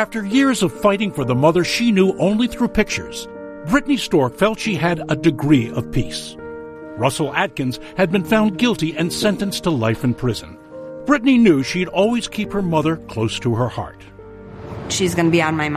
After years of fighting for the mother she knew only through pictures, Brittany Stork felt she had a degree of peace. Russell Atkins had been found guilty and sentenced to life in prison. Brittany knew she'd always keep her mother close to her heart. She's going to be on my mind.